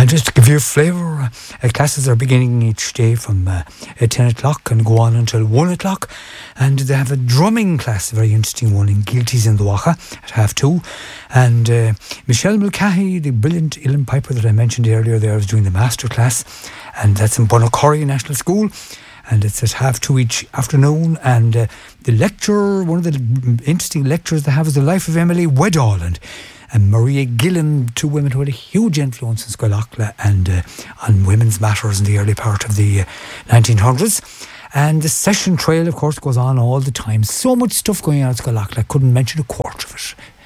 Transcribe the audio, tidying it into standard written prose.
And just to give you a flavour, classes are beginning each day from 10 o'clock and go on until 1 o'clock. And they have a drumming class, a very interesting one, in Gilties in the Wacha at 2:30. And Michelle Mulcahy, the brilliant uilleann piper that I mentioned earlier there, is doing the master class. And that's in Bunnacorrie National School. And it's at 2:30 each afternoon. And the lecture, one of the interesting lectures they have is The Life of Emily Wedall and Maria Gillan, two women who had a huge influence in Scoilacla and on women's matters in the early part of the 1900s. And the session trail, of course, goes on all the time. So much stuff going on at Scoilacla, I couldn't mention a quarter of it.